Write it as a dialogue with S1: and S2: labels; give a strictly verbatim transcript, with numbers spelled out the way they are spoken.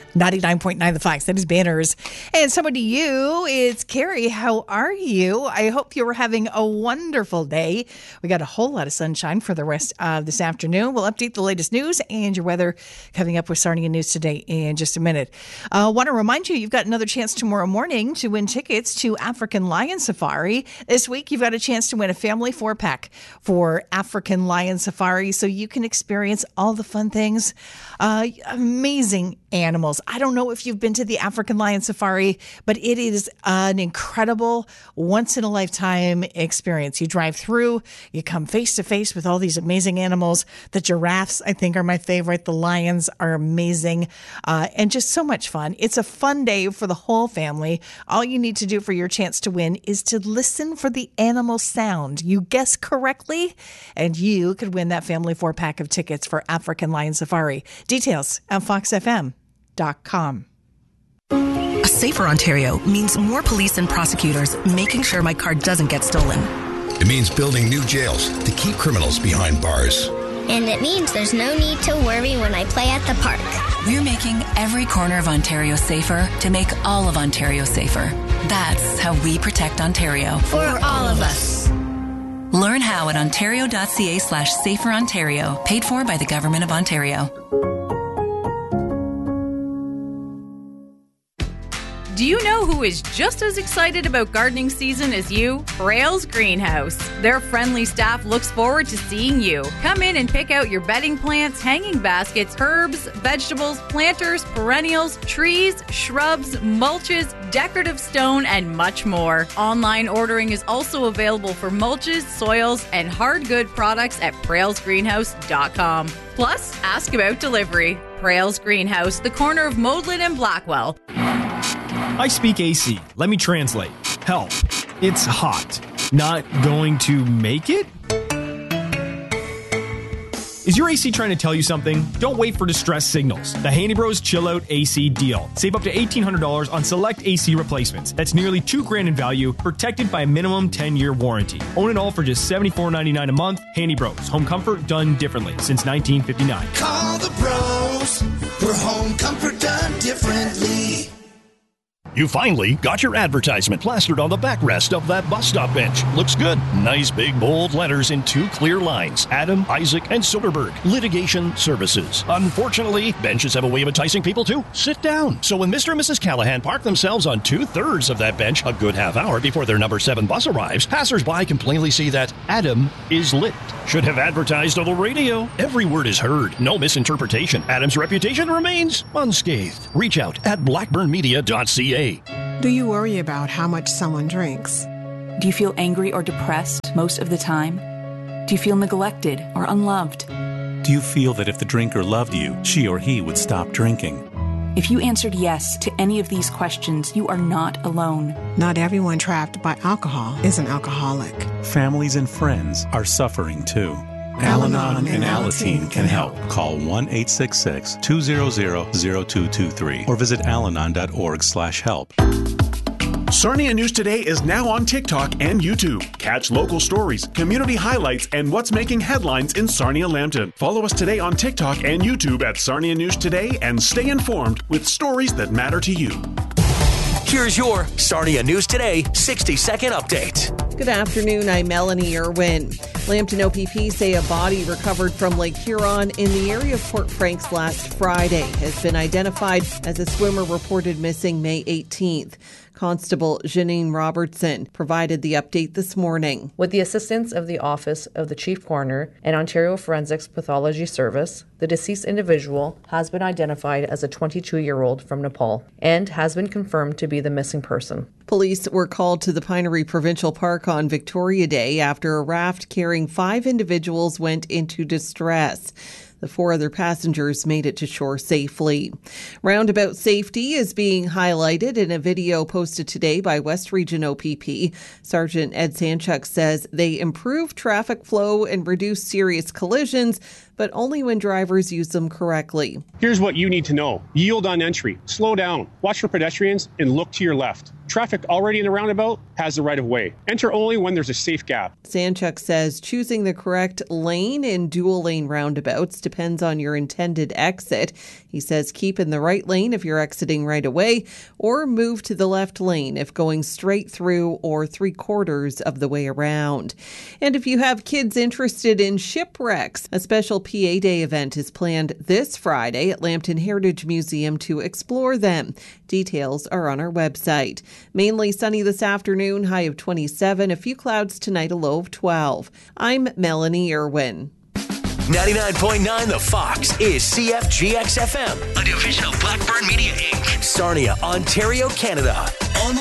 S1: ninety-nine point nine The Fox. That is Banners. And so to you, it's Carrie. How are you? I hope you were having a wonderful day. We got a whole lot of sunshine for the rest of this afternoon. We'll update the latest news and your weather coming up with Sarnia News Today in just a minute. I uh, want to remind you, you've got another chance tomorrow morning to win tickets to African Lion Safari. This week, you've got a chance to win a family four-pack for African Lion Safari so you can experience all the fun things. Uh, amazing animals. I don't know if you've been to the African Lion Safari, but it is an incredible once-in-a-lifetime experience. You drive through, you come face-to-face with all these amazing animals. The giraffes, I think, are my favorite. The lions are amazing, uh, and just so much fun. It's a fun day for the whole family. All you need to do for your chance to win is to listen for the animal sound. You guess correctly, and you could win that family four-pack of tickets for African Lion Safari. Details at fox f m dot com.
S2: A safer Ontario means more police and prosecutors making sure my car doesn't get stolen.
S3: It means building new jails to keep criminals behind bars.
S4: And it means there's no need to worry when I play at the park.
S2: We're making every corner of Ontario safer to make all of Ontario safer. That's how we protect Ontario.
S4: For all of us.
S2: Learn how at ontario.ca slash safer Ontario. Paid for by the Government of Ontario.
S5: Do you know who is just as excited about gardening season as you? Praile's Greenhouse. Their friendly staff looks forward to seeing you. Come in and pick out your bedding plants, hanging baskets, herbs, vegetables, planters, perennials, trees, shrubs, mulches, decorative stone, and much more. Online ordering is also available for mulches, soils, and hard good products at prails greenhouse dot com. Plus, ask about delivery. Praile's Greenhouse, the corner of Modlin and Blackwell.
S6: I speak A C. Let me translate. Help. It's hot. Not going to make it? Is your A C trying to tell you something? Don't wait for distress signals. The Handy Bros Chill Out A C deal. Save up to eighteen hundred dollars on select A C replacements. That's nearly two grand in value, protected by a minimum ten-year warranty. Own it all for just seventy-four ninety-nine a month. Handy Bros. Home comfort done differently since nineteen fifty-nine.
S7: Call the pros for home comfort done differently.
S8: You finally got your advertisement plastered on the backrest of that bus stop bench. Looks good. Nice big bold letters in two clear lines. Adam, Isaac, and Soderberg. Litigation Services. Unfortunately, benches have a way of enticing people to sit down. So when Mister and Missus Callahan park themselves on two-thirds of that bench a good half hour before their number seven bus arrives, passers-by can plainly see that Adam is lit. Should have advertised on the radio. Every word is heard. No misinterpretation. Adam's reputation remains unscathed. Reach out at blackburn media dot c a.
S9: Do you worry about how much someone drinks?
S10: Do you feel angry or depressed most of the time? Do you feel neglected or unloved?
S11: Do you feel that if the drinker loved you, she or he would stop drinking?
S10: If you answered yes to any of these questions, you are not alone.
S9: Not everyone trapped by alcohol is an alcoholic.
S11: Families and friends are suffering too. Al-Anon and Alateen can help. Call one eight six six, two zero zero, zero two two three or visit alanon dot org slash help.
S12: Sarnia News Today is now on TikTok and YouTube. Catch local stories, community highlights, and what's making headlines in Sarnia-Lambton. Follow us today on TikTok and YouTube at Sarnia News Today and stay informed with stories that matter to you.
S13: Here's your Sarnia News Today sixty-second update.
S14: Good afternoon, I'm Melanie Irwin. Lambton O P P say a body recovered from Lake Huron in the area of Port Franks last Friday has been identified as a swimmer reported missing May eighteenth. Constable Janine Robertson provided the update this morning.
S15: With the assistance of the Office of the Chief Coroner and Ontario Forensics Pathology Service, the deceased individual has been identified as a twenty-two-year-old from Nepal and has been confirmed to be the missing person.
S14: Police were called to the Pinery Provincial Park on Victoria Day after a raft carrying five individuals went into distress. The four other passengers made it to shore safely. Roundabout safety is being highlighted in a video posted today by West Region O P P. Sergeant Ed Sanchuk says they improve traffic flow and reduce serious collisions but only when drivers use them correctly.
S16: Here's what you need to know. Yield on entry. Slow down. Watch for pedestrians and look to your left. Traffic already in the roundabout has the right of way. Enter only when there's a safe gap.
S14: Sanchuk says choosing the correct lane in dual lane roundabouts depends on your intended exit. He says keep in the right lane if you're exiting right away, or move to the left lane if going straight through or three quarters of the way around. And if you have kids interested in shipwrecks, a special P A Day event is planned this Friday at Lambton Heritage Museum to explore them. Details are on our website. Mainly sunny this afternoon, high of twenty-seven. A few clouds tonight, a low of twelve. I'm Melanie Irwin.
S13: ninety-nine point nine The Fox is C F G X F M, a division of Blackburn Media Incorporated. Sarnia, Ontario, Canada.